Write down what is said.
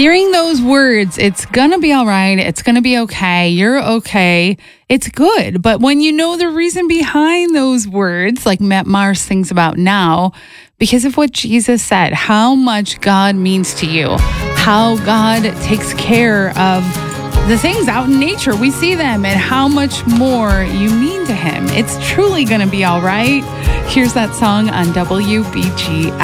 Hearing those words, it's going to be all right. It's going to be okay. You're okay. It's good. But when you know the reason behind those words, like Matt Mars sings about now, because of what Jesus said, how much God means to you, how God takes care of the things out in nature. We see them and how much more you mean to him. It's truly going to be all right. Here's that song on WBG.